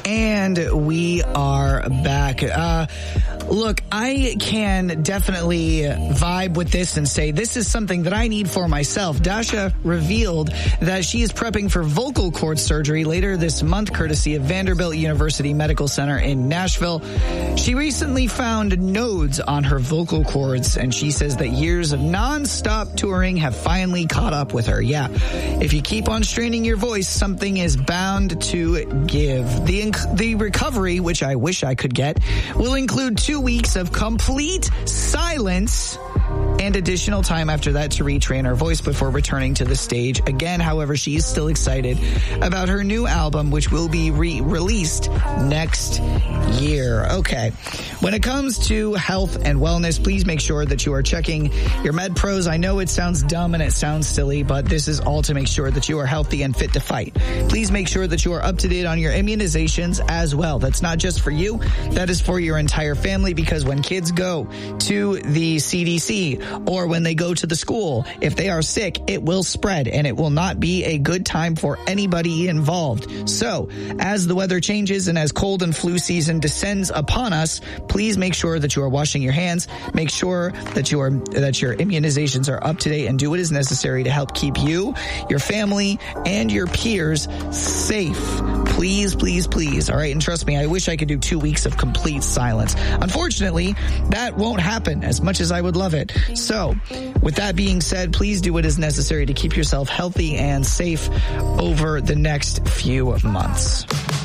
And we are back. Look, I can definitely vibe with this and say this is something that I need for myself. Dasha revealed that she is prepping for vocal cord surgery later this month, courtesy of Vanderbilt University Medical Center in Nashville. She recently found nodes on her vocal cords, and she says that years of non-stop touring have finally caught up with her. Yeah, if you keep on straining your voice, something is bound to give. The recovery, which I wish I could get, will include 2 weeks of complete silence and additional time after that to retrain her voice before returning to the stage again. However, she is still excited about her new album, which will be released next year. Okay. When it comes to health and wellness, please make sure that you are checking your MedPros. I know it sounds dumb and it sounds silly, but this is all to make sure that you are healthy and fit to fight. Please make sure that you are up to date on your immunizations as well. That's not just for you. That is for your entire family, because when kids go to the CDC or when they go to the school, if they are sick, it will spread and it will not be a good time for anybody involved. So, as the weather changes and as cold and flu season descends upon us, please make sure that you are washing your hands. Make sure that your immunizations are up to date, and do what is necessary to help keep you, your family, and your peers safe. Please, please, please. All right. And trust me, I wish I could do 2 weeks of complete silence. Unfortunately, that won't happen as much as I would love it. So with that being said, please do what is necessary to keep yourself healthy and safe over the next few months.